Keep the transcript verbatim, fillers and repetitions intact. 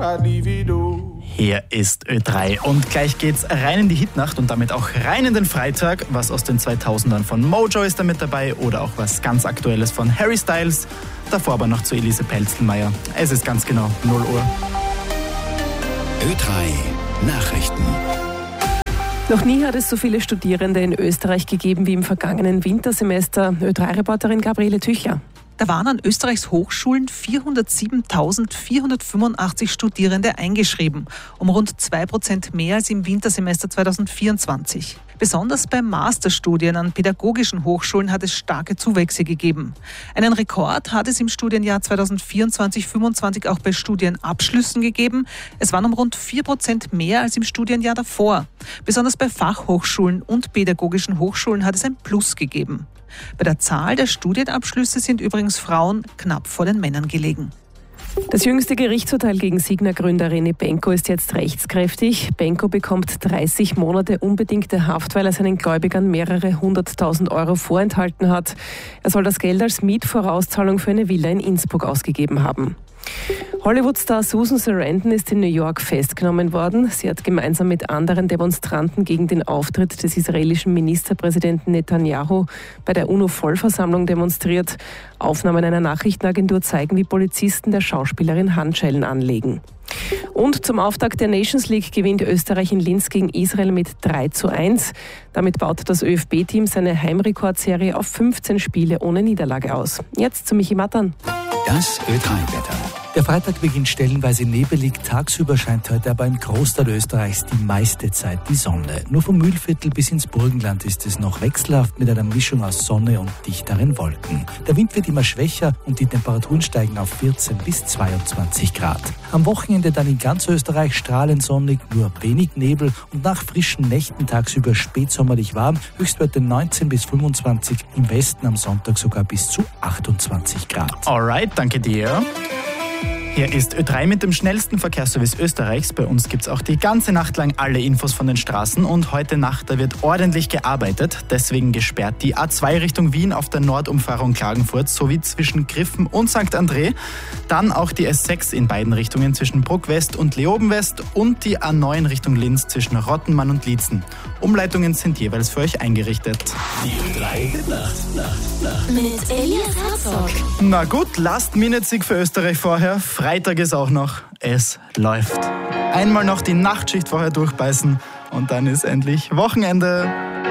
Hier ist Ö drei und gleich geht's rein in die Hitnacht und damit auch rein in den Freitag. Was aus den zweitausendern von Mojo ist da mit dabei oder auch was ganz Aktuelles von Harry Styles. Davor aber noch zu Elise Pelzelmeier. Es ist ganz genau null Uhr. Ö drei Nachrichten. Noch nie hat es so viele Studierende in Österreich gegeben wie im vergangenen Wintersemester. Ö drei Reporterin Gabriele Tüchler. Da waren an Österreichs Hochschulen vierhundertsiebentausendvierhundertfünfundachtzig Studierende eingeschrieben, um rund zwei Prozent mehr als im Wintersemester zweitausendvierundzwanzig. Besonders bei Masterstudien an pädagogischen Hochschulen hat es starke Zuwächse gegeben. Einen Rekord hat es im Studienjahr zweitausendvierundzwanzig fünfundzwanzig auch bei Studienabschlüssen gegeben. Es waren um rund vier Prozent mehr als im Studienjahr davor. Besonders bei Fachhochschulen und pädagogischen Hochschulen hat es ein Plus gegeben. Bei der Zahl der Studienabschlüsse sind übrigens Frauen knapp vor den Männern gelegen. Das jüngste Gerichtsurteil gegen Signa-Gründer René Benko ist jetzt rechtskräftig. Benko bekommt dreißig Monate unbedingte Haft, weil er seinen Gläubigern mehrere hunderttausend Euro vorenthalten hat. Er soll das Geld als Mietvorauszahlung für eine Villa in Innsbruck ausgegeben haben. Hollywood-Star Susan Sarandon ist in New York festgenommen worden. Sie hat gemeinsam mit anderen Demonstranten gegen den Auftritt des israelischen Ministerpräsidenten Netanyahu bei der UNO-Vollversammlung demonstriert. Aufnahmen einer Nachrichtenagentur zeigen, wie Polizisten der Schauspielerin Handschellen anlegen. Und zum Auftakt der Nations League gewinnt Österreich in Linz gegen Israel mit drei zu eins. Damit baut das Ö F B-Team seine Heimrekordserie auf fünfzehn Spiele ohne Niederlage aus. Jetzt zu Michi Mattern. Das Ö drei Wetter. Der Freitag beginnt stellenweise nebelig, tagsüber scheint heute aber im Großteil Österreichs die meiste Zeit die Sonne. Nur vom Mühlviertel bis ins Burgenland ist es noch wechselhaft mit einer Mischung aus Sonne und dichteren Wolken. Der Wind wird immer schwächer und die Temperaturen steigen auf vierzehn bis zweiundzwanzig Grad. Am Wochenende dann in ganz Österreich strahlend sonnig, nur wenig Nebel und nach frischen Nächten tagsüber spätsommerlich warm, Höchstwerte neunzehn bis fünfundzwanzig, im Westen am Sonntag sogar bis zu achtundzwanzig Grad. Alright, danke dir. Hier ist Ö drei mit dem schnellsten Verkehrsservice Österreichs. Bei uns gibt es auch die ganze Nacht lang alle Infos von den Straßen und heute Nacht, da wird ordentlich gearbeitet. Deswegen gesperrt die A zwei Richtung Wien auf der Nordumfahrung Klagenfurt sowie zwischen Griffen und Sankt André. Dann auch die S sechs in beiden Richtungen zwischen Bruck West und Leoben West und die A neun Richtung Linz zwischen Rottenmann und Liezen. Umleitungen sind jeweils für euch eingerichtet. Die Ö drei Nacht, Nacht, Nacht. Mit Elias Herzog. Na gut, Last-Minute-Sieg für Österreich vorher. Freitag ist auch noch. Es läuft. Einmal noch die Nachtschicht vorher durchbeißen und dann ist endlich Wochenende.